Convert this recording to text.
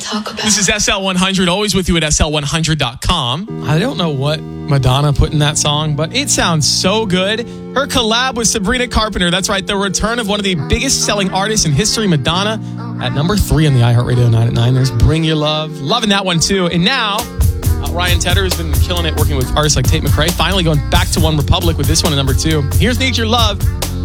talk about. This is SL100, always with you at SL100.com. I don't know what Madonna put in that song, but it sounds so good. Her collab with Sabrina Carpenter. That's right, the return of one of the biggest selling artists in history, Madonna, at number 3 on the iHeartRadio 9 at 9. There's Bring Your Love. Loving that one too. And now, Ryan Tedder has been killing it working with artists like Tate McRae. Finally going back to One Republic with this one at number 2. Here's Need Your Love.